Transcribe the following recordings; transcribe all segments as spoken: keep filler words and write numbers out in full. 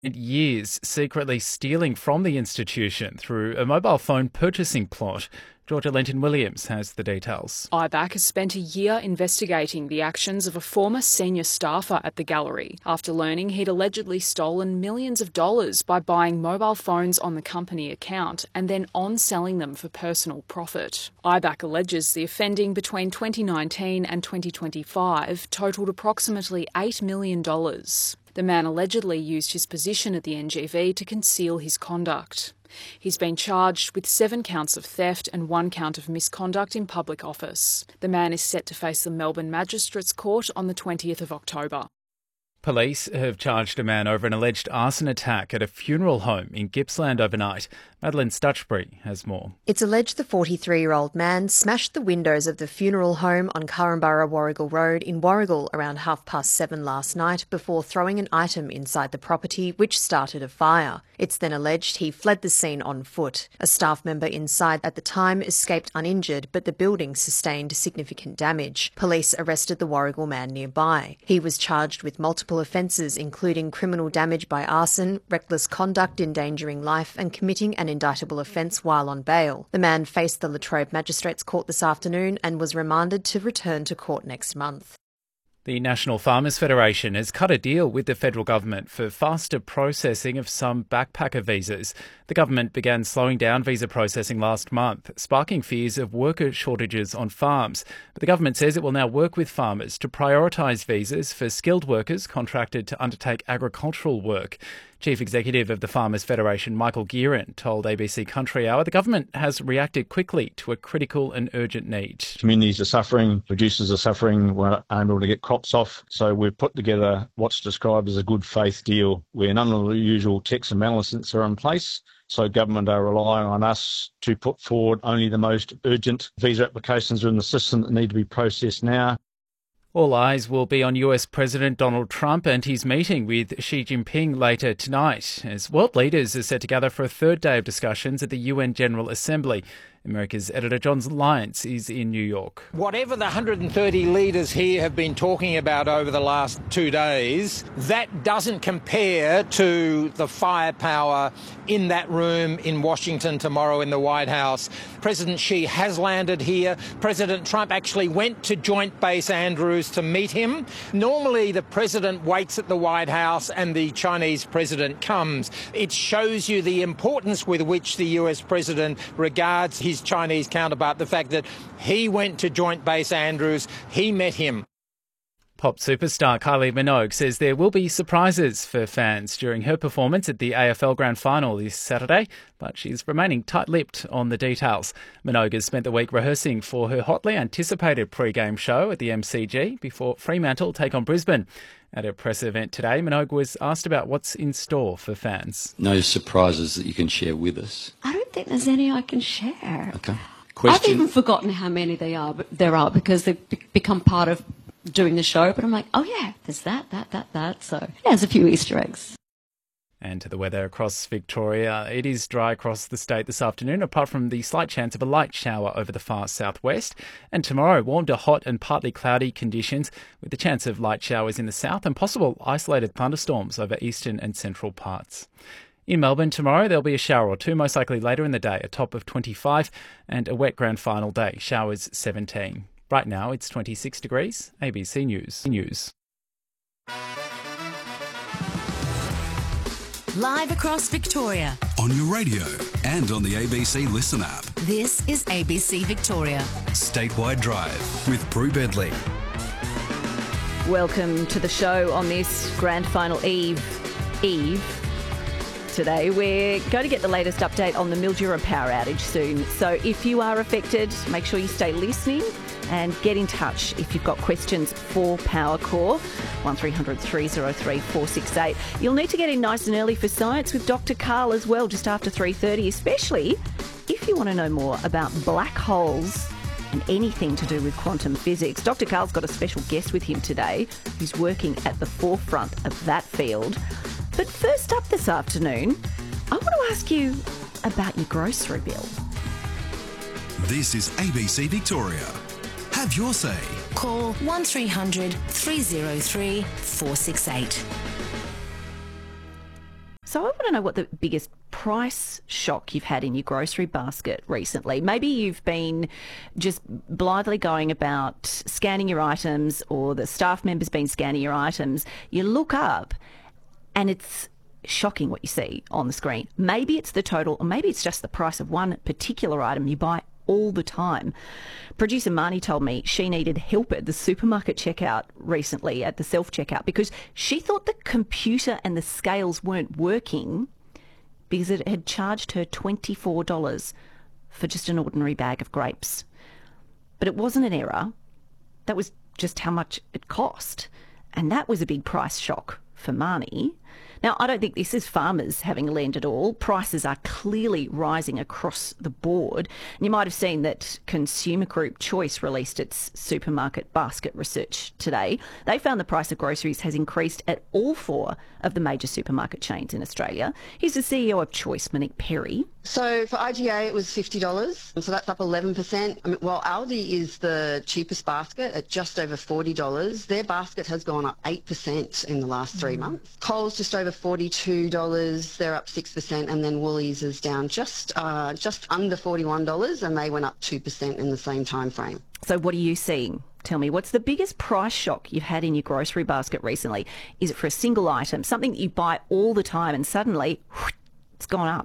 Years secretly stealing from the institution through a mobile phone purchasing plot. Georgia Lenton-Williams has the details. I B A C has spent a year investigating the actions of a former senior staffer at the gallery after learning he'd allegedly stolen millions of dollars by buying mobile phones on the company account and then on-selling them for personal profit. I B A C alleges the offending between twenty nineteen and twenty twenty-five totalled approximately eight million dollars. The man allegedly used his position at the N G V to conceal his conduct. He's been charged with seven counts of theft and one count of misconduct in public office. The man is set to face the Melbourne Magistrates Court on the twentieth of October. Police have charged a man over an alleged arson attack at a funeral home in Gippsland overnight. Madeleine Stutchbury has more. It's alleged the forty-three-year-old man smashed the windows of the funeral home on Currumbara Warrigal Road in Warrigal around half past seven last night before throwing an item inside the property, which started a fire. It's then alleged he fled the scene on foot. A staff member inside at the time escaped uninjured, but the building sustained significant damage. Police arrested the Warrigal man nearby. He was charged with multiple offences, including criminal damage by arson, reckless conduct endangering life and committing an indictable offence while on bail. The man faced the Latrobe Magistrates Court this afternoon and was remanded to return to court next month. The National Farmers Federation has cut a deal with the federal government for faster processing of some backpacker visas. The government began slowing down visa processing last month, sparking fears of worker shortages on farms. But the government says it will now work with farmers to prioritise visas for skilled workers contracted to undertake agricultural work. Chief Executive of the Farmers Federation, Michael Gearan, told A B C Country Hour the government has reacted quickly to a critical and urgent need. Communities are suffering, producers are suffering, we're unable to get crops off. So we've put together what's described as a good faith deal where none of the usual checks and balances are in place. So government are relying on us to put forward only the most urgent visa applications are in the system that need to be processed now. All eyes will be on U S President Donald Trump and his meeting with Xi Jinping later tonight, as world leaders are set to gather for a third day of discussions at the U N General Assembly. America's editor John Lyons is in New York. Whatever the one hundred thirty leaders here have been talking about over the last two days, that doesn't compare to the firepower in that room in Washington tomorrow in the White House. President Xi has landed here. President Trump actually went to Joint Base Andrews to meet him. Normally the president waits at the White House and the Chinese president comes. It shows you the importance with which the U S president regards his his Chinese counterpart, the fact that he went to Joint Base Andrews, he met him. Pop superstar Kylie Minogue says there will be surprises for fans during her performance at the A F L Grand Final this Saturday, but she's remaining tight-lipped on the details. Minogue has spent the week rehearsing for her hotly anticipated pre-game show at the M C G before Fremantle take on Brisbane. At a press event today, Minogue was asked about what's in store for fans. No surprises that you can share with us? I don't think there's any I can share. Okay. Question. I've even forgotten how many they are, but there are because they've be- become part of doing the show. But I'm like, oh yeah, there's that, that, that, that. So yeah, there's a few Easter eggs. And to the weather across Victoria. It is dry across the state this afternoon, apart from the slight chance of a light shower over the far southwest. And tomorrow, warm to hot and partly cloudy conditions, with the chance of light showers in the south and possible isolated thunderstorms over eastern and central parts. In Melbourne tomorrow, there'll be a shower or two, most likely later in the day, a top of twenty-five, and a wet grand final day, showers seventeen. Right now, it's twenty-six degrees. A B C News. News. Live across Victoria. On your radio and on the A B C Listen app. This is A B C Victoria. Statewide Drive with Prue Bedley. Welcome to the show on this grand final eve. Eve. Today we're going to get the latest update on the Mildura power outage soon. So if you are affected, make sure you stay listening and get in touch if you've got questions for Powercore. one three hundred three oh three four six eight. You'll need to get in nice and early for science with Doctor Carl as well, just after three thirty, especially if you want to know more about black holes and anything to do with quantum physics. Doctor Carl's got a special guest with him today who's working at the forefront of that field. But first up this afternoon, I want to ask you about your grocery bill. This is A B C Victoria. Have your say. Call one three hundred three oh three four six eight. So I want to know what the biggest price shock you've had in your grocery basket recently. Maybe you've been just blithely going about scanning your items, or the staff member's been scanning your items. You look up and it's shocking what you see on the screen. Maybe it's the total, or maybe it's just the price of one particular item you buy all the time. Producer Marnie told me she needed help at the supermarket checkout recently, at the self-checkout, because she thought the computer and the scales weren't working because it had charged her twenty-four dollars for just an ordinary bag of grapes. But it wasn't an error. That was just how much it cost. And that was a big price shock for Marnie. Now, I don't think this is farmers having a lend at all. Prices are clearly rising across the board. And you might have seen that Consumer Group Choice released its supermarket basket research today. They found the price of groceries has increased at all four of the major supermarket chains in Australia. Here's the C E O of Choice, Monique Perry. So for I G A it was fifty dollars, so that's up eleven percent. I mean, while Aldi is the cheapest basket at just over forty dollars, their basket has gone up eight percent in the last three mm. months. Coles just over forty-two dollars, they're up six percent, and then Woolies is down just uh, just under forty-one dollars, and they went up two percent in the same time frame. So what are you seeing? Tell me, what's the biggest price shock you've had in your grocery basket recently? Is it for a single item, something that you buy all the time and suddenly whoosh, it's gone up?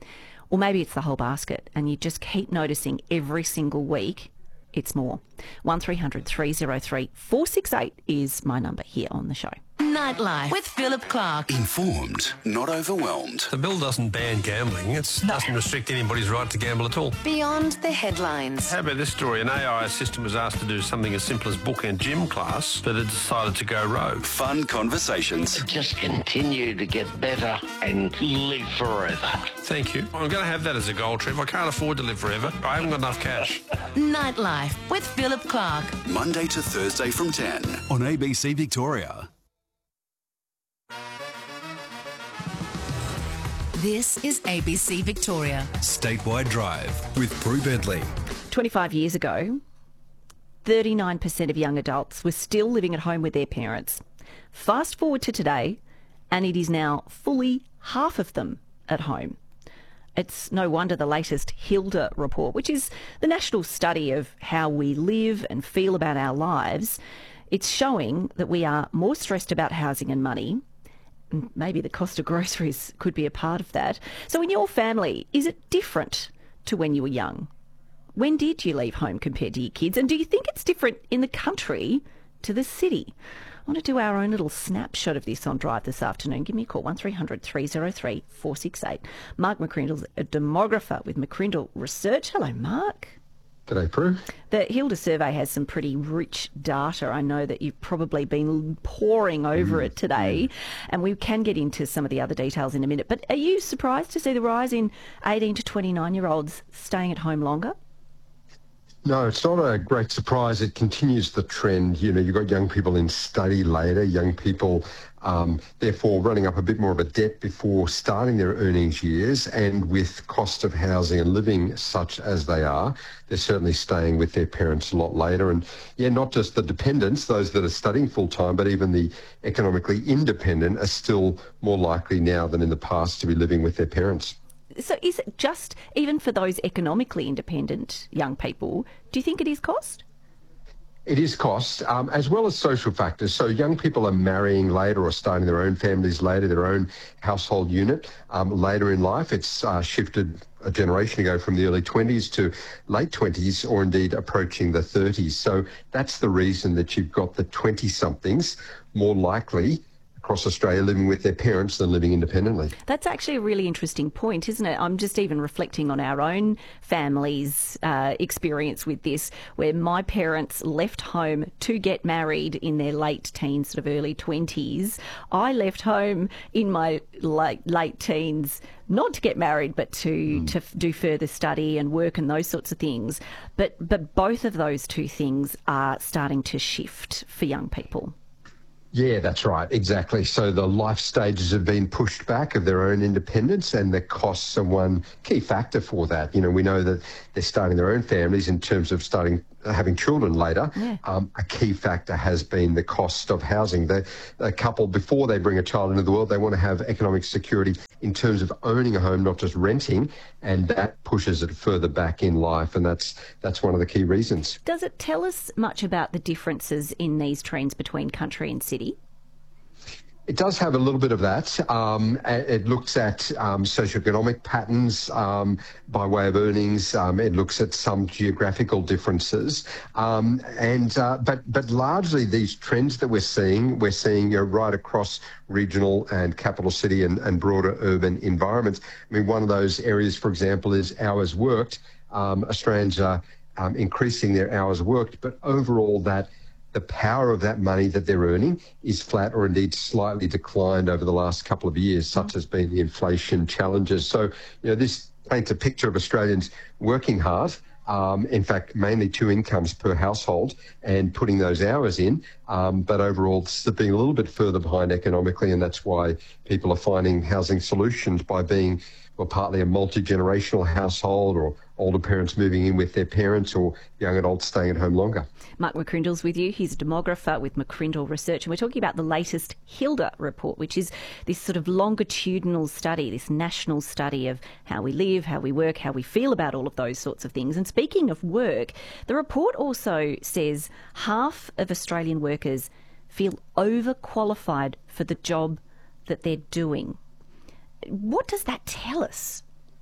Or maybe it's the whole basket and you just keep noticing every single week it's more. one three hundred three oh three four six eight is my number here on the show. Nightlife with Philip Clark. Informed, not overwhelmed. The bill doesn't ban gambling. It doesn't restrict anybody's right to gamble at all. Beyond the headlines. How about this story? An A I assistant was asked to do something as simple as book a gym class, but it decided to go rogue. Fun conversations. Just continue to get better and live forever. Thank you. I'm going to have that as a goal, Trev. I can't afford to live forever. I haven't got enough cash. Nightlife with Philip Clark. Monday to Thursday from ten on A B C Victoria. This is A B C Victoria. Statewide Drive with Prue Bentley. twenty-five years ago, thirty-nine percent of young adults were still living at home with their parents. Fast forward to today, and it is now fully half of them at home. It's no wonder the latest Hilda report, which is the national study of how we live and feel about our lives, it's showing that we are more stressed about housing and money. Maybe the cost of groceries could be a part of that. So in your family, is it different to when you were young? When did you leave home compared to your kids? And do you think it's different in the country to the city? I want to do our own little snapshot of this on Drive this afternoon. Give me a call, one three hundred three oh three four six eight. Mark McCrindle's a demographer with McCrindle Research. Hello, Mark. G'day, Prue. The Hilda survey has some pretty rich data. I know that you've probably been poring over mm, it today, mm. and we can get into some of the other details in a minute. But are you surprised to see the rise in eighteen to twenty-nine-year-olds staying at home longer? No, it's not a great surprise. It continues the trend. You know, you've got young people in study later, young people um, therefore running up a bit more of a debt before starting their earnings years, and with cost of housing and living such as they are, they're certainly staying with their parents a lot later. And yeah, not just the dependents, those that are studying full-time, but even the economically independent are still more likely now than in the past to be living with their parents. So is it just, even for those economically independent young people, do you think it is cost? It is cost, um, as well as social factors. So young people are marrying later or starting their own families later, their own household unit um, later in life. It's uh, shifted a generation ago from the early twenties to late twenties, or indeed approaching the thirties. So that's the reason that you've got the twenty-somethings more likely across Australia living with their parents than living independently. That's actually a really interesting point, isn't it? I'm just even reflecting on our own family's uh, experience with this, where my parents left home to get married in their late teens, sort of early twenties. I left home in my late, late teens, not to get married, but to, mm. to do further study and work and those sorts of things. But, but both of those two things are starting to shift for young people. Yeah, that's right. Exactly. So the life stages have been pushed back of their own independence, and the costs are one key factor for that. You know, we know that they're starting their own families in terms of starting having children later, yeah. um, a key factor has been the cost of housing. The, a couple, before they bring a child into the world, they want to have economic security in terms of owning a home, not just renting, and that pushes it further back in life, and that's that's one of the key reasons. Does it tell us much about the differences in these trends between country and city? It does have a little bit of that. Um, it looks at um, socioeconomic patterns um, by way of earnings. Um, it looks at some geographical differences, um, and uh, but but largely these trends that we're seeing, we're seeing you know, right across regional and capital city and, and broader urban environments. I mean, one of those areas, for example, is hours worked. Um, Australians are um, increasing their hours worked, but overall that. The power of that money that they're earning is flat or indeed slightly declined over the last couple of years, such as being the inflation challenges. So, you know, this paints a picture of Australians working hard, um, in fact, mainly two incomes per household and putting those hours in, um, but overall slipping a little bit further behind economically, and that's why people are finding housing solutions by being, well, partly a multi-generational household or older parents moving in with their parents or young adults staying at home longer. Mark McCrindle's with you. He's a demographer with McCrindle Research, and we're talking about the latest HILDA report, which is this sort of longitudinal study, this national study of how we live, how we work, how we feel about all of those sorts of things. And speaking of work, the report also says half of Australian workers feel overqualified for the job that they're doing. What does that tell us?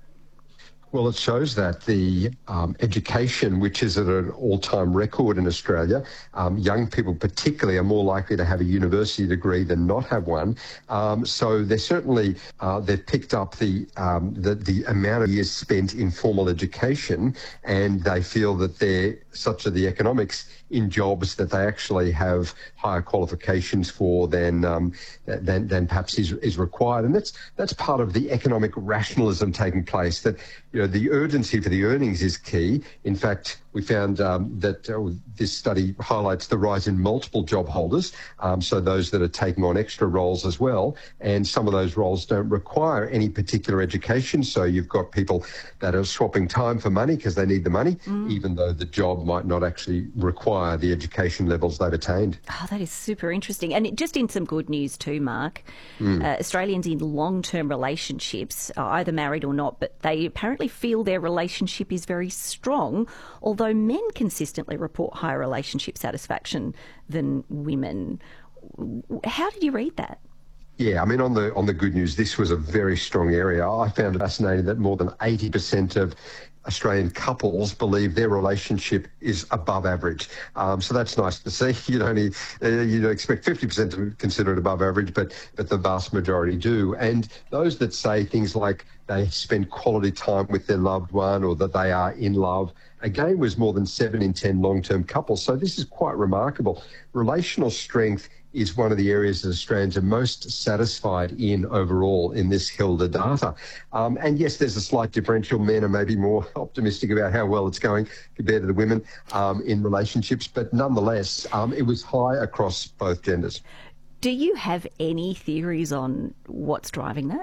Well, it shows that the um, education, which is at an all-time record in Australia, um, young people particularly are more likely to have a university degree than not have one. Um, so they're certainly, uh, they've picked up the, um, the the amount of years spent in formal education, and they feel that they're, such are the economics, in jobs that they actually have higher qualifications for than um, than, than perhaps is, is required. And that's that's part of the economic rationalism taking place, that you know the urgency for the earnings is key. In fact, we found um, that uh, this study highlights the rise in multiple job holders, um, so those that are taking on extra roles as well, and some of those roles don't require any particular education, so you've got people that are swapping time for money because they need the money, mm. even though the job might not actually require the education levels they've attained. Oh, that is super interesting. And just in some good news too, Mark, mm. uh, Australians in long-term relationships, are either married or not, but they apparently feel their relationship is very strong, although men consistently report higher relationship satisfaction than women. How did you read that? Yeah, I mean, on the on the good news, this was a very strong area. I found it fascinating that more than eighty percent of Australian couples believe their relationship is above average. Um, so that's nice to see. You'd only uh, you'd expect fifty percent to consider it above average, but but the vast majority do. And those that say things like they spend quality time with their loved one or that they are in love, again, was more than seven in ten long-term couples. So this is quite remarkable. Relational strength is one of the areas that Australians are most satisfied in overall in this HILDA data. Um, and yes, there's a slight differential. Men are maybe more optimistic about how well it's going compared to the women um, in relationships, but nonetheless, um, it was high across both genders. Do you have any theories on what's driving that?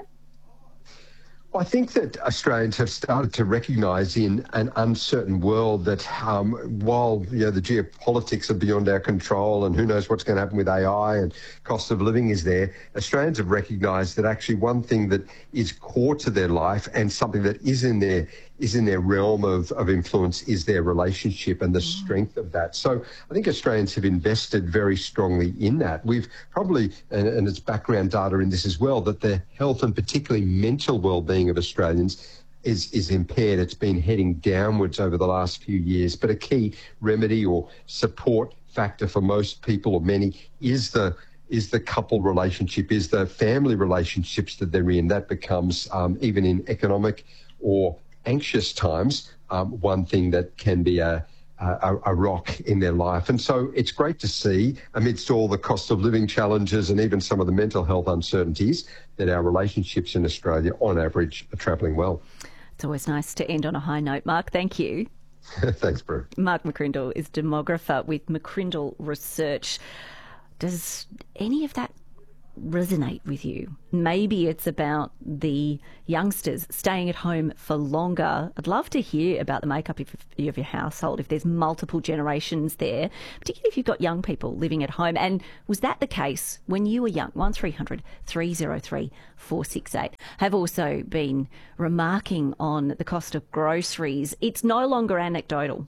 I think that Australians have started to recognise in an uncertain world that um, while you know the geopolitics are beyond our control and who knows what's going to happen with A I and cost of living is there, Australians have recognised that actually one thing that is core to their life and something that is in their is in their realm of, of influence is their relationship and the mm. strength of that. So I think Australians have invested very strongly in that. We've probably, and, and it's background data in this as well, that the health and particularly mental well-being of Australians is, is impaired. It's been heading downwards over the last few years. But a key remedy or support factor for most people or many is the is the couple relationship, is the family relationships that they're in. That becomes, um, even in economic or anxious times, um, one thing that can be a, a, a rock in their life. And so it's great to see, amidst all the cost of living challenges and even some of the mental health uncertainties, that our relationships in Australia, on average, are travelling well. It's always nice to end on a high note. Mark, thank you. Thanks, Brew. Mark McCrindle is demographer with McCrindle Research. Does any of that resonate with you. Maybe it's about the youngsters staying at home for longer. I'd love to hear about the makeup of, of your household, if there's multiple generations there, particularly if you've got young people living at home. And was that the case when you were young? one three hundred three oh three four six eight. Have also been remarking on the cost of groceries. It's no longer anecdotal,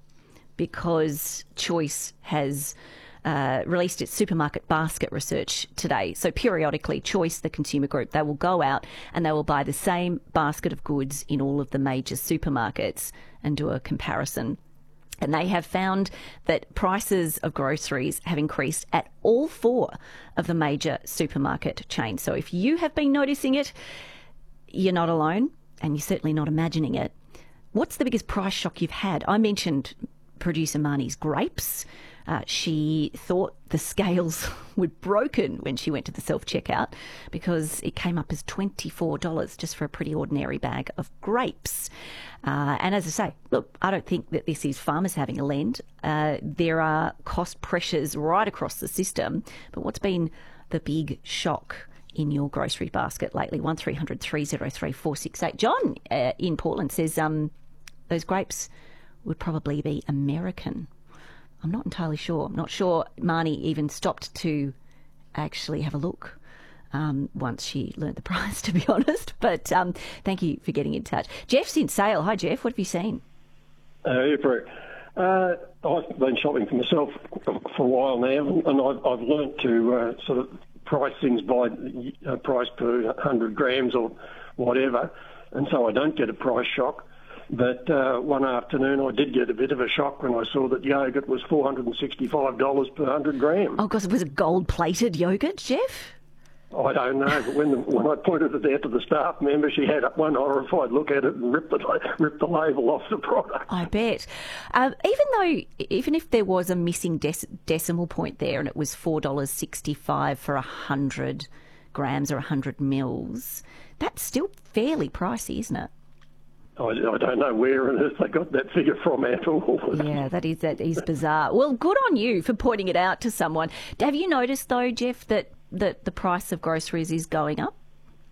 because Choice has Uh, released its supermarket basket research today. So periodically, Choice, the consumer group, they will go out and they will buy the same basket of goods in all of the major supermarkets and do a comparison. And they have found that prices of groceries have increased at all four of the major supermarket chains. So if you have been noticing it, you're not alone, and you're certainly not imagining it. What's the biggest price shock you've had? I mentioned producer Marnie's grapes. Uh, she thought the scales were broken when she went to the self-checkout because it came up as twenty-four dollars just for a pretty ordinary bag of grapes. Uh, and as I say, look, I don't think that this is farmers having a lend. Uh, there are cost pressures right across the system. But what's been the big shock in your grocery basket lately? one three hundred three oh three four six eight. John uh, in Portland says um, those grapes would probably be American. I'm not entirely sure. I'm not sure Marnie even stopped to actually have a look um, once she learnt the price, to be honest. But um, thank you for getting in touch. Jeff's in Sale. Hi, Jeff. What have you seen? Uh, yeah, Brett. Uh, I've been shopping for myself for a while now, and I've, I've learnt to uh, sort of price things by uh, price per one hundred grams or whatever, and so I don't get a price shock. But uh, one afternoon I did get a bit of a shock when I saw that yoghurt was four hundred sixty-five dollars per one hundred grams. Oh, because it was a gold-plated yoghurt, Jeff? I don't know, but when the, when I pointed it out to the staff member, she had one horrified look at it and ripped the, ripped the label off the product. I bet. Um, even though, even if there was a missing dec- decimal point there and it was four dollars sixty-five for one hundred grams or one hundred mils, that's still fairly pricey, isn't it? I, I don't know where on earth they got that figure from at all. Yeah, that is that is bizarre. Well, good on you for pointing it out to someone. Have you noticed, though, Jeff, that, that the price of groceries is going up?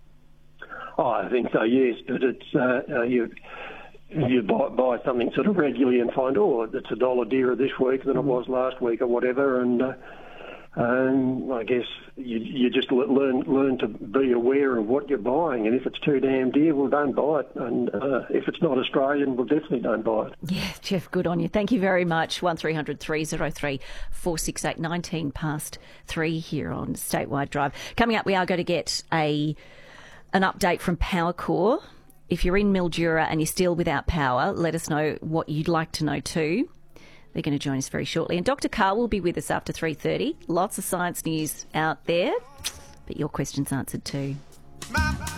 Oh, I think so, yes. But it's uh, uh, you you buy, buy something sort of regularly and find, oh, it's a dollar dearer this week than it was last week or whatever, and uh, um, I guess you you just learn learn to be aware of what you're buying, and if it's too damn dear, well, don't buy it, and uh, if it's not Australian, well, definitely don't buy it. Yeah, Jeff, good on you. Thank you very much. one three hundred three oh three four six eight, nineteen past three here on Statewide Drive. Coming up, we are going to get a an update from Powercor. If you're in Mildura and you're still without power, let us know what you'd like to know too. They're going to join us very shortly. And Doctor Carl will be with us after three thirty. Lots of science news out there, but your questions answered too.